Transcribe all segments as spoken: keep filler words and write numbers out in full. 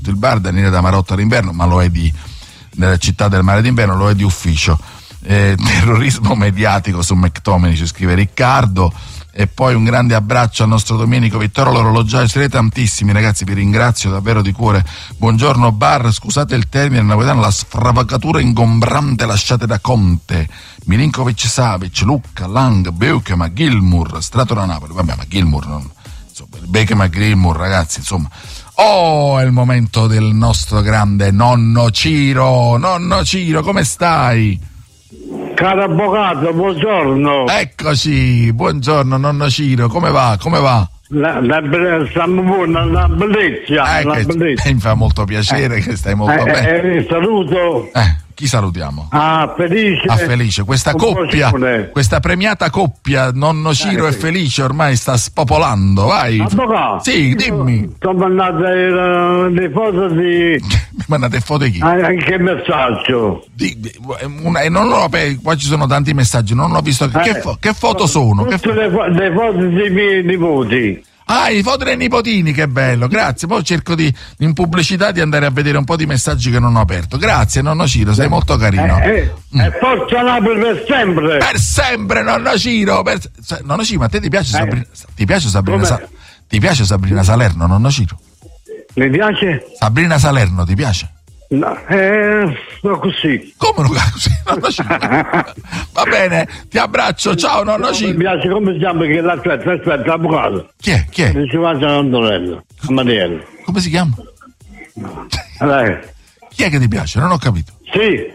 il bar Daniele da Marotta d'inverno, ma lo è di nella città del mare d'inverno, lo è di ufficio. Eh, terrorismo mediatico su McTominay, ci scrive Riccardo. E poi un grande abbraccio al nostro Domenico Vittorio, l'orologiaio. Siete tantissimi ragazzi, vi ringrazio davvero di cuore. Buongiorno bar, scusate il termine napoletano, la sfravacatura ingombrante lasciate da Conte, Milinkovic, Savic, Lucca, Lang, Beukema, Gilmour, Stratora Napoli. Vabbè, ma Gilmour non, insomma, Beukema e Gilmour, ragazzi, insomma. Oh, è il momento del nostro grande nonno Ciro. Nonno Ciro, come stai? Caro avvocato, buongiorno. Eccoci, buongiorno nonno Ciro, come va? Come va? La, la, stiamo buona, la bellezza, Eh, la che, bellezza. mi fa molto piacere eh, che stai molto eh, bene. Eh, saluto. Eh, chi salutiamo? Ah, Felice. A Felice, questa coppia, questa premiata coppia, nonno Ciro eh, e Felice ormai sta spopolando, vai. Avvocato. Sì, dimmi. Ti ho mandato le foto di... Mi mandate foto di chi? Anche il messaggio. Di, di, una, non l'ho aperto, qua ci sono tanti messaggi, non l'ho visto. Che, eh, fo, che foto sono? Tutte che fo- le, fo- le foto dei miei nipoti. Ah, i foto dei nipotini, che bello, grazie. Poi cerco di, in pubblicità di andare a vedere un po' di messaggi che non ho aperto. Grazie, nonno Ciro, sei molto carino. Eh, eh, mm. E forza Napoli per sempre. Per sempre, nonno Ciro. Per... Nonno Ciro, ma a te ti piace Sabrina? Eh. Ti piace Sabrina, Sa... ti piace Sabrina Salerno, nonno Ciro? Mi piace? Sabrina Salerno, ti piace? No, eh, no così. Come non così? Nonno Ciro. Va bene, ti abbraccio, ciao nonno no, Ciro. Mi piace, come si chiama? Che l'aspetta, aspetta, avvocato. Chi è? Chi è? Mi si va a Antonello, a Mariello. Come si chiama? No. Allora. Chi è che ti piace? Non ho capito. Sì,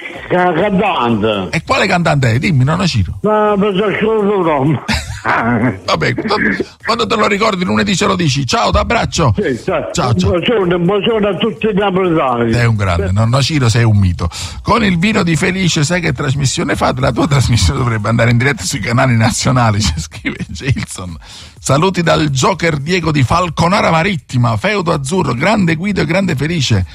cantante. E quale cantante è? Dimmi, nonno Ciro. Ma per solo Vabbè, quando te lo ricordi lunedì ce lo dici. Ciao, t'abbraccio. Sì, ciao, ciao, ciao. Buongiorno, buongiorno a tutti i napoletani. Sei un grande, nonno Ciro, sei un mito. Con il vino di Felice, sai che trasmissione fate? La tua trasmissione dovrebbe andare in diretta sui canali nazionali, ci scrive Gilson. Saluti dal Joker Diego di Falconara Marittima, feudo azzurro, grande Guido e grande Felice.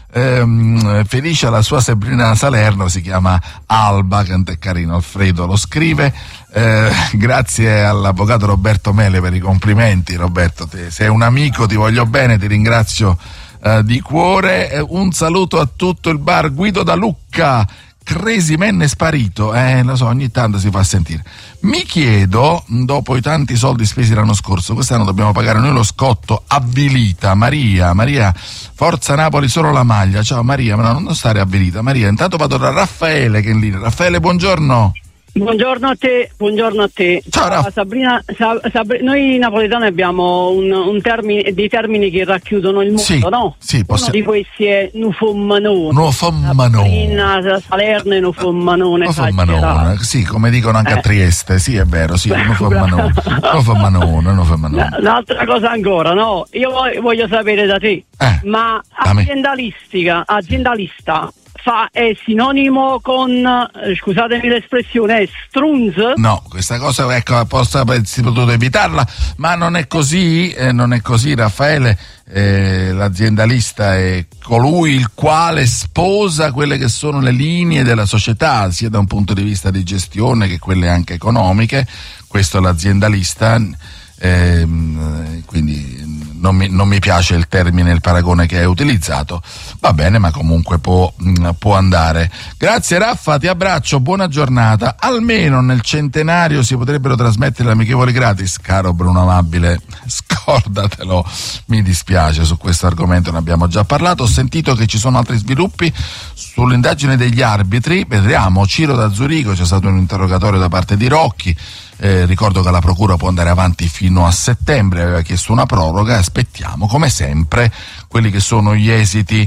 Ehm, Felice, la sua Sabrina Salerno si chiama Alba, che è carino, Alfredo lo scrive. Eh, grazie all'avvocato Roberto Mele per i complimenti. Roberto, te sei un amico, ti voglio bene, ti ringrazio eh, di cuore. Eh, un saluto a tutto il bar. Guido da Lucca. Crazy Man è sparito, eh, lo so, ogni tanto si fa sentire. Mi chiedo, dopo i tanti soldi spesi l'anno scorso, quest'anno dobbiamo pagare noi lo scotto, avvilita. Maria, Maria, forza Napoli, solo la maglia. Ciao Maria, ma no, non stare avvilita. Maria, intanto vado da Raffaele che è in linea. Raffaele, buongiorno. Buongiorno a te, buongiorno a te. Ciao Raf. Sabrina, Sab- Sab- noi napoletani abbiamo un, un termine, dei termini che racchiudono il mondo, sì, no? Sì, possi- Uno di questi è Nufommanone. Nufommanone. Sabrina Salerno e Nufommanone. Nufommanone, sì, come dicono anche eh. a Trieste, sì, è vero, sì, Nufommanone. Nufommanone, Nufommanone. L'altra cosa ancora, no? Io voglio sapere da te, eh, ma aziendalistica, aziendalista fa è sinonimo con, eh, scusatemi l'espressione, è strunz? No, questa cosa, ecco, apposta si potuto evitarla, ma non è così, eh, non è così Raffaele. Eh, l'aziendalista è colui il quale sposa quelle che sono le linee della società, sia da un punto di vista di gestione che quelle anche economiche. Questo è l'aziendalista, eh, quindi non mi, non mi piace il termine, il paragone che hai utilizzato, va bene, ma comunque può, può andare. Grazie Raffa, ti abbraccio, buona giornata. Almeno nel centenario si potrebbero trasmettere le amichevoli gratis, caro Bruno Amabile, scordatelo, mi dispiace, su questo argomento ne abbiamo già parlato. Ho sentito che ci sono altri sviluppi sull'indagine degli arbitri, vedremo. Ciro da Zurigo, c'è stato un interrogatorio da parte di Rocchi. Eh, ricordo che la procura può andare avanti fino a settembre, aveva chiesto una proroga, aspettiamo come sempre quelli che sono gli esiti.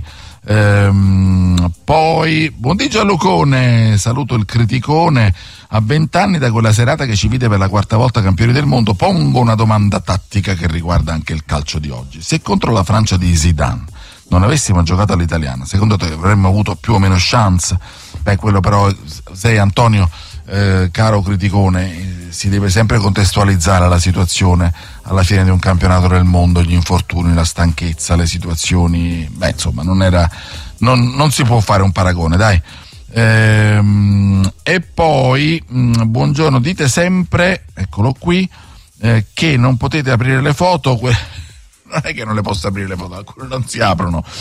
Ehm, poi, buondì Gianlucone, saluto il criticone. A vent'anni da quella serata che ci vide per la quarta volta campioni del mondo, pongo una domanda tattica che riguarda anche il calcio di oggi. Se contro la Francia di Zidane non avessimo giocato all'italiana, secondo te avremmo avuto più o meno chance? Beh, quello però, sei Antonio, eh, caro criticone, si deve sempre contestualizzare la situazione alla fine di un campionato del mondo, gli infortuni, la stanchezza, le situazioni, beh insomma non era, non, non si può fare un paragone, dai. Ehm, e poi mh, buongiorno, dite sempre, eccolo qui, eh, che non potete aprire le foto, que- non è che non le posso aprire le foto, alcune non si aprono,